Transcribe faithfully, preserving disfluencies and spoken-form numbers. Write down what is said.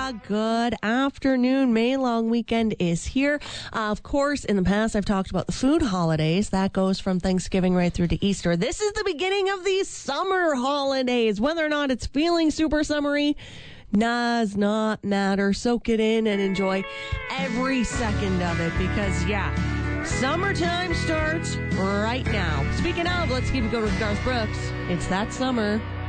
Yeah, good afternoon. May long weekend is here. Uh, of course, in the past, I've talked about the food holidays. That goes from Thanksgiving right through to Easter. This is the beginning of these summer holidays. Whether or not it's feeling super summery does not matter. Soak it in and enjoy every second of it because, yeah, summertime starts right now. Speaking of, let's keep it going with Garth Brooks. It's that summer.